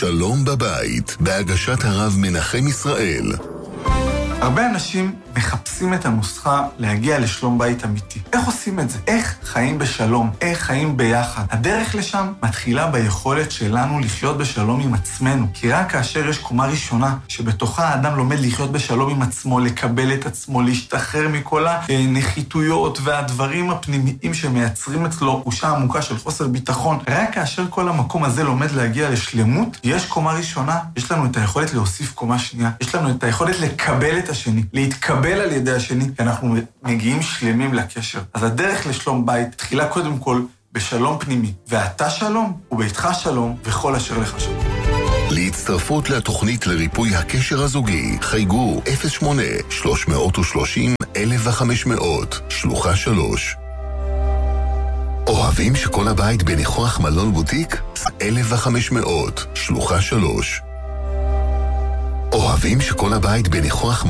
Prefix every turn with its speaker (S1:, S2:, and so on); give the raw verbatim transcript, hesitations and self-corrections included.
S1: שלום בבית, בהגשת הרב מנחם ישראל.
S2: הרבה אנשים מחפשים את הנוסחה להגיע לשלום בית אמיתי. איך עושים את זה? איך חיים בשלום? איך חיים ביחד? הדרך לשם מתחילה ביכולת שלנו לחיות בשלום עם עצמנו. כי רק כאשר יש קומה ראשונה שבתוכה האדם לומד לחיות בשלום עם עצמו, לקבל את עצמו, להשתחרר מכל הנחיתויות והדברים הפנימיים שמייצרים אצלו תחושה עמוקה של חוסר ביטחון. רק כאשר כל המקום הזה לומד להגיע לשלמות, יש קומה ראשונה, יש לנו את היכולת להוסיף קומה שנייה, יש לנו את היכולת לקבל את השני, להתקבל על ידי השני, כי אנחנו מגיעים שלמים לקשר. אז הדרך לשלום בית תחילה קודם כל בשלום פנימי, ואתה שלום וביתך שלום וכל אשר לך שלום.
S1: להצטרפות לתוכנית לריפוי הקשר הזוגי, חייגו אפס שמונה שלוש שלושים אלף וחמש מאות, שלוחה שלוש. אוהבים שכל הבית בניחוח מלון בוטיק? אלף וחמש מאות, שלוחה שלוש. אוהבים שכל הבית בניחוח